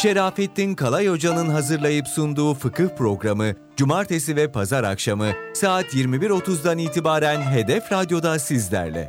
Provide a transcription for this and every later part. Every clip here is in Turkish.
Şerafettin Kalay Hoca'nın hazırlayıp sunduğu fıkıh programı Cumartesi ve Pazar akşamı saat 21.30'dan itibaren Hedef Radyo'da sizlerle.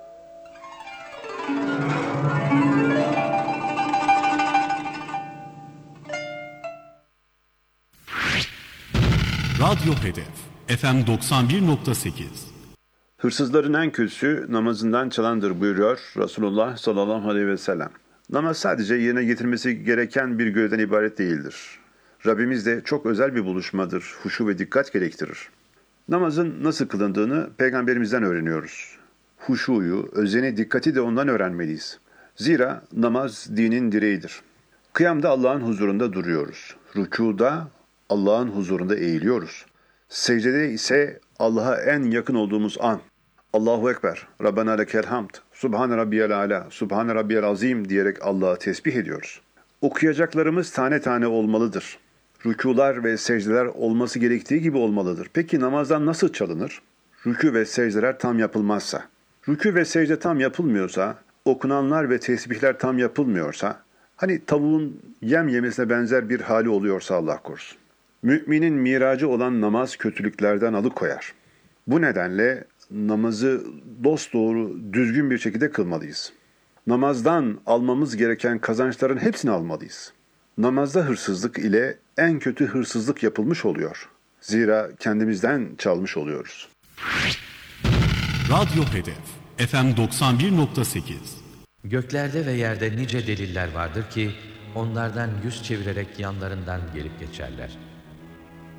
Radyo Hedef FM 91.8. Hırsızların en kötüsü namazından çalandır buyuruyor Resulullah sallallahu aleyhi ve sellem. Namaz sadece yerine getirmesi gereken bir görevden ibaret değildir. Rabbimiz de çok özel bir buluşmadır, huşu ve dikkat gerektirir. Namazın nasıl kılındığını Peygamberimizden öğreniyoruz. Huşuyu, özeni, dikkati de ondan öğrenmeliyiz. Zira namaz dinin direğidir. Kıyamda Allah'ın huzurunda duruyoruz. Rükuda Allah'ın huzurunda eğiliyoruz. Secdede ise Allah'a en yakın olduğumuz an. Allahu Ekber, Rabbena lekel hamd, Subhane Rabbiyel Ala, Subhane Rabbiyel Azim diyerek Allah'a tesbih ediyoruz. Okuyacaklarımız tane tane olmalıdır. Rükular ve secdeler olması gerektiği gibi olmalıdır. Peki namazdan nasıl çalınır? Rükû ve secdeler tam yapılmazsa, rükû ve secde tam yapılmıyorsa, okunanlar ve tesbihler tam yapılmıyorsa, hani tavuğun yem yemesine benzer bir hali oluyorsa Allah korusun. Müminin miracı olan namaz kötülüklerden alıkoyar. Bu nedenle namazı dosdoğru, düzgün bir şekilde kılmalıyız. Namazdan almamız gereken kazançların hepsini almalıyız. Namazda hırsızlık ile en kötü hırsızlık yapılmış oluyor. Zira kendimizden çalmış oluyoruz. Radyo Hedef FM 91.8. Göklerde ve yerde nice deliller vardır ki onlardan yüz çevirerek yanlarından gelip geçerler.